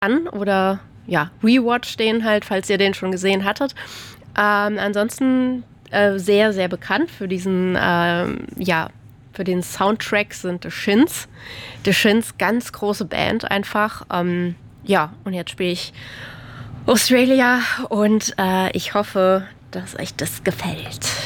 an oder ja, rewatcht den halt, falls ihr den schon gesehen hattet. Ansonsten sehr, sehr bekannt für diesen, für den Soundtrack sind The Shins. The Shins, ganz große Band einfach. Und jetzt spiele ich Australia und ich hoffe, dass euch das gefällt.